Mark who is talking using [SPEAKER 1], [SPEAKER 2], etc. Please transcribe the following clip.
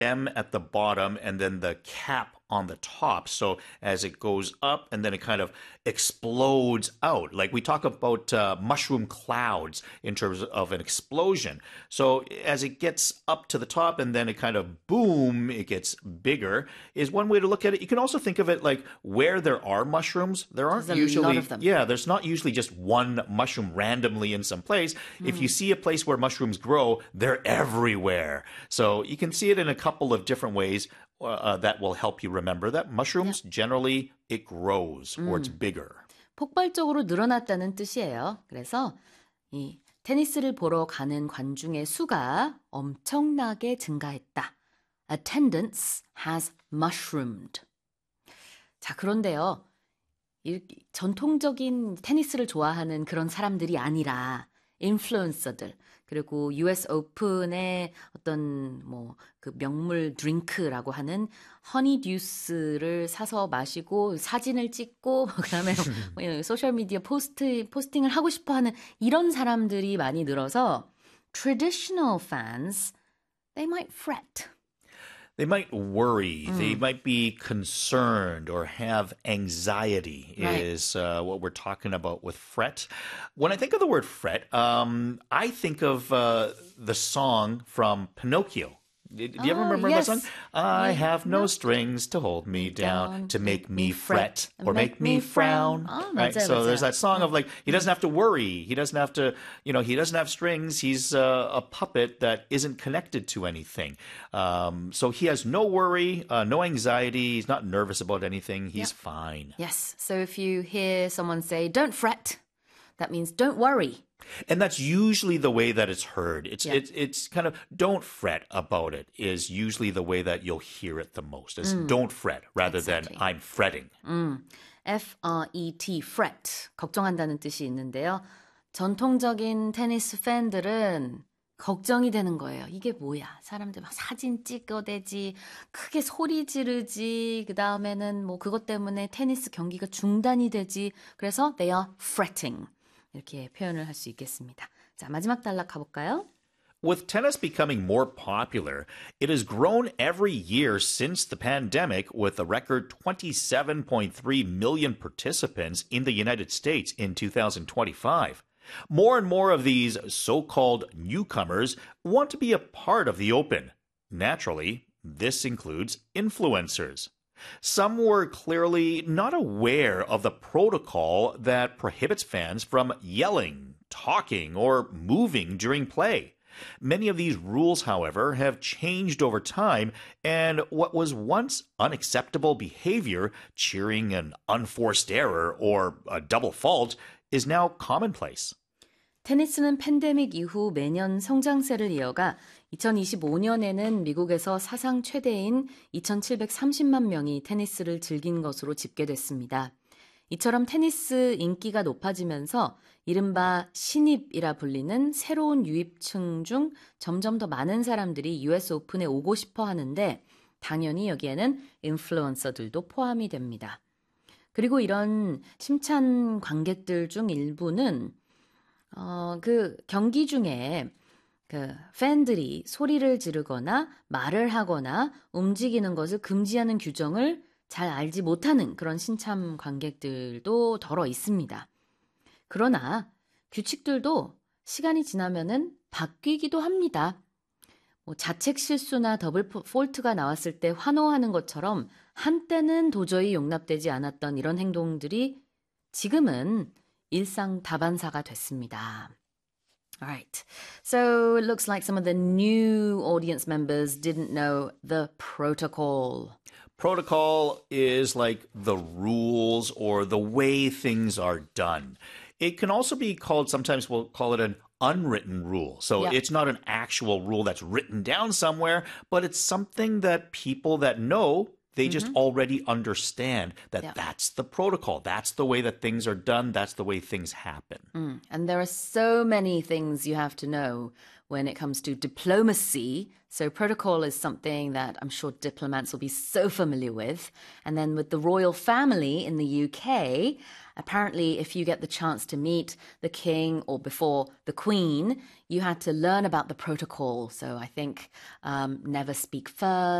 [SPEAKER 1] stem at the bottom and then the cap on the top. So as it goes up and then it kind of explodes out. Like we talk about mushroom clouds in terms of an explosion. So as it gets up to the top and then it kind of boom, it gets bigger is one way to look at it. You can also think of it like where there are mushrooms, there aren't
[SPEAKER 2] There's a
[SPEAKER 1] usually,
[SPEAKER 2] lot of them.
[SPEAKER 1] yeah, there's not usually just one mushroom randomly in some place. If you see a place where mushrooms grow, they're everywhere. So you can see it in a couple of different ways that will help you remember that mushrooms, generally, it grows or it's bigger.
[SPEAKER 2] 폭발적으로 늘어났다는 뜻이에요. 그래서 이 테니스를 보러 가는 관중의 수가 엄청나게 증가했다. Attendance has mushroomed. 자, 그런데요. 전통적인 테니스를 좋아하는 그런 사람들이 아니라 인플루언서들 그리고 US 오픈의 어떤 뭐 그 명물 드링크라고 하는 허니듀스를 사서 마시고 사진을 찍고 그다음에 소셜 미디어 포스팅을 하고 싶어 하는 이런 사람들이 많이 늘어서 traditional fans they might fret.
[SPEAKER 1] They might worry. They might be concerned or have anxiety is what we're talking about with fret. When I think of the word fret, I think of the song from Pinocchio. Do you ever remember
[SPEAKER 2] yes.
[SPEAKER 1] that song? I have no strings to hold me down, to make me fret or make me frown. Right?
[SPEAKER 2] 맞아요,
[SPEAKER 1] So there's
[SPEAKER 2] 맞아요.
[SPEAKER 1] that song of like, he doesn't have to worry. He doesn't have to, he doesn't have strings. He's a puppet that isn't connected to anything. So he has no worry, no anxiety. He's not nervous about anything. He's fine.
[SPEAKER 2] Yes. So if you hear someone say don't fret, that means don't worry.
[SPEAKER 1] And that's usually the way that it's heard. It's kind of don't fret about it is usually the way that you'll hear it the most is don't fret rather than I'm fretting.
[SPEAKER 2] F-R-E-T, fret, 걱정한다는 뜻이 있는데요. 전통적인 테니스 팬들은 걱정이 되는 거예요. 이게 뭐야? 사람들 막 사진 찍어대지, 크게 소리 지르지, 그 다음에는 뭐 그것 때문에 테니스 경기가 중단이 되지. 그래서 they are fretting. 이렇게 표현을 할 수 있겠습니다. 자, 마지막 단락 가볼까요?
[SPEAKER 1] With tennis becoming more popular, it has grown every year since the pandemic with a record 27.3 million participants in the United States in 2025. More and more of these so-called newcomers want to be a part of the Open. Naturally, this includes influencers. Some were clearly not aware of the protocol that prohibits fans from yelling, talking, or moving during play. Many of these rules, however, have changed over time, and what was once unacceptable behavior, cheering an unforced error or a double fault, is now commonplace.
[SPEAKER 2] 테니스는 팬데믹 이후 매년 성장세를 이어가 2025년에는 미국에서 사상 최대인 2,730만 명이 테니스를 즐긴 것으로 집계됐습니다. 이처럼 테니스 인기가 높아지면서 이른바 신입이라 불리는 새로운 유입층 중 점점 더 많은 사람들이 US 오픈에 오고 싶어 하는데 당연히 여기에는 인플루언서들도 포함이 됩니다. 그리고 이런 심찬 관객들 중 일부는 그 경기 중에 그 팬들이 소리를 지르거나 말을 하거나 움직이는 것을 금지하는 규정을 잘 알지 못하는 그런 신참 관객들도 덜어 있습니다. 그러나 규칙들도 시간이 지나면은 바뀌기도 합니다. 뭐 자책 실수나 더블 폴트가 나왔을 때 환호하는 것처럼 한때는 도저히 용납되지 않았던 이런 행동들이 지금은 일상 다반사가 됐습니다. Alright, so it looks like some of the new audience members didn't know the protocol.
[SPEAKER 1] Protocol is like the rules or the way things are done. It can also be called, sometimes we'll call it an unwritten rule. So it's not an actual rule that's written down somewhere, but it's something that people that know, they just already understand that that's the protocol. That's the way that things are done. That's the way things happen.
[SPEAKER 2] And there are so many things you have to know when it comes to diplomacy. So protocol is something that I'm sure diplomats will be so familiar with. And then with the royal family in the UK, apparently if you get the chance to meet the king or before the queen, you had to learn about the protocol. So I think never speak first.